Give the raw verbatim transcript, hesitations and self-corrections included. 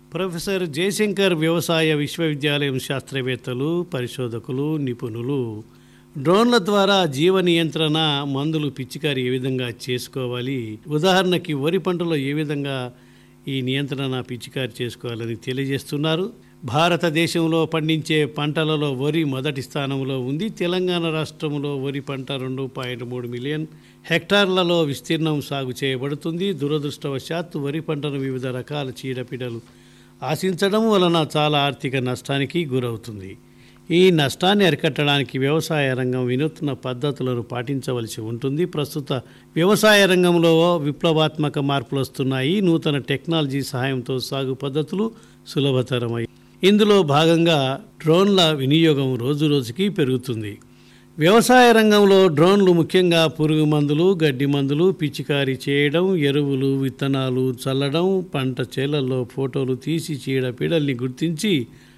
Professor Jayashankar వ్యవసాయ విశ్వవిద్యాలయం శాస్త్రవేత్తలు, పరిశోధకులు, నిపుణులు డ్రోన్ల ద్వారా జీవ నియంత్రణ, మందులు పిచికారి ఏ విధంగా చేసుకోవాలి, ఉదాహరణకి వరి పంటలో ఏ విధంగా ఈ నియంత్రణ పిచికారి చేసుకోవాలని తెలియజేస్తున్నారు. భారతదేశంలో పండించే పంటలలో వరి మొదటి స్థానంలో ఉంది. తెలంగాణ రాష్ట్రంలో వరి పంట రెండు పాయింట్ మూడు మిలియన్ హెక్టార్లలో విస్తీర్ణం సాగు చేయబడుతుంది. దురదృష్టవశాత్తు వరి పంటను వివిధ రకాల చీడపీడలు ఆశించడం వలన చాలా ఆర్థిక నష్టానికి గురవుతుంది. ఈ నష్టాన్ని అరికట్టడానికి వ్యవసాయ రంగం వినూత్న పద్ధతులను పాటించవలసి ఉంటుంది. ప్రస్తుత వ్యవసాయ రంగంలో విప్లవాత్మక మార్పులు వస్తున్నాయి. నూతన టెక్నాలజీ సహాయంతో సాగు పద్ధతులు సులభతరమై ఇందులో భాగంగా డ్రోన్ల వినియోగం రోజు రోజుకి పెరుగుతుంది. వ్యవసాయ రంగంలో డ్రోన్లు ముఖ్యంగా పురుగు మందులు, గడ్డి మందులు పిచికారీ చేయడం, ఎరువులు, విత్తనాలు చల్లడం, పంట చేలల్లో ఫోటోలు తీసి చీడపీడల్ని గుర్తించి